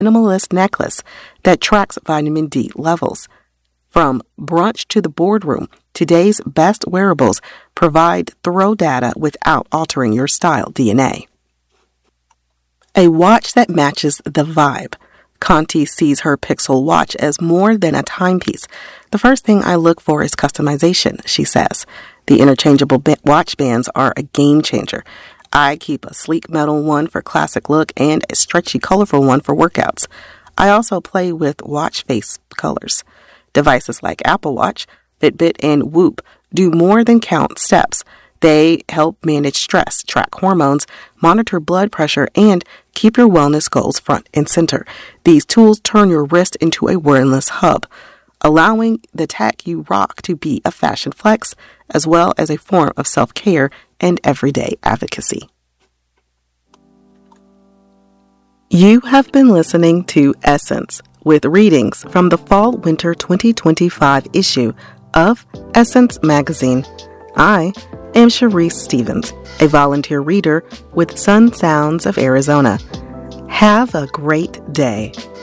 minimalist necklace that tracks vitamin D levels. From brunch to the boardroom, today's best wearables provide thorough data without altering your style DNA. A watch that matches the vibe. Conti sees her Pixel watch as more than a timepiece. The first thing I look for is customization, she says. The interchangeable watch bands are a game changer. I keep a sleek metal one for classic look and a stretchy, colorful one for workouts. I also play with watch face colors. Devices like Apple Watch, Fitbit, and Whoop do more than count steps. They help manage stress, track hormones, monitor blood pressure, and keep your wellness goals front and center. These tools turn your wrist into a wordless hub, allowing the tech you rock to be a fashion flex, as well as a form of self-care and everyday advocacy. You have been listening to Essence, with readings from the Fall-Winter 2025 issue of Essence Magazine. I am Sharice Stevens, a volunteer reader with Sun Sounds of Arizona. Have a great day.